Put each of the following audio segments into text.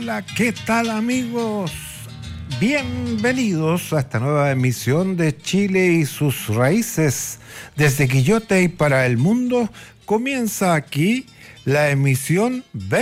Hola, ¿qué tal amigos? Bienvenidos a esta nueva emisión de Chile y sus raíces. Desde Quillota y para el mundo comienza aquí la emisión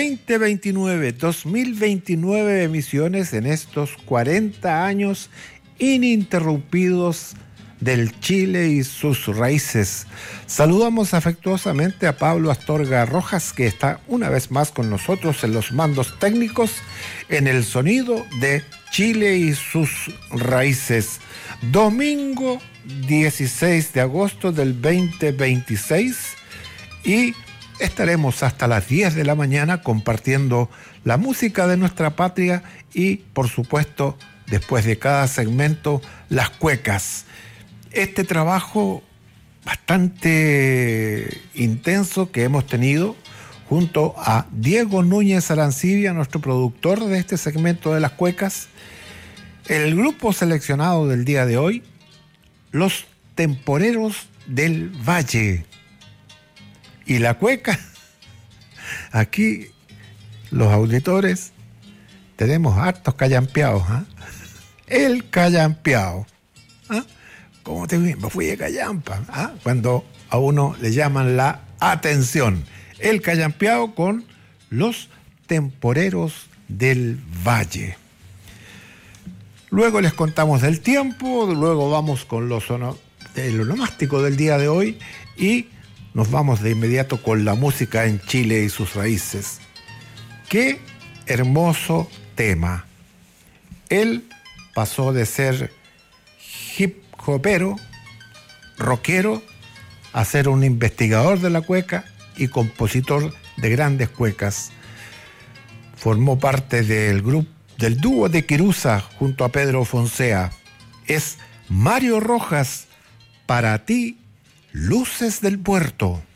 2029 emisiones en estos 40 años ininterrumpidos del Chile y sus raíces. Saludamos afectuosamente a Pablo Astorga Rojas, que está una vez más con nosotros en los mandos técnicos, en el sonido de Chile y sus raíces. Domingo 16 de agosto del 2026 y estaremos hasta las 10 de la mañana compartiendo la música de nuestra patria y, por supuesto, después de cada segmento, las cuecas. Este trabajo bastante intenso que hemos tenido junto a Diego Núñez Arancibia, nuestro productor de este segmento de las cuecas, el grupo seleccionado del día de hoy, Los Temporeros del Valle. Y la cueca, aquí los auditores tenemos hartos callampeados, ¿eh? El callampeado, ¿eh? ¿Cómo te me fui de callampa? ¿Ah? Cuando a uno le llaman la atención. El callampeado con Los Temporeros del Valle. Luego les contamos del tiempo, luego vamos con el onomástico del día de hoy y nos vamos de inmediato con la música en Chile y sus raíces. ¡Qué hermoso tema! Él pasó de ser hip hopero, rockero, a ser un investigador de la cueca y compositor de grandes cuecas. Formó parte del dúo de Quirusa junto a Pedro Fonsea. Es Mario Rojas, para ti, Luces del Puerto.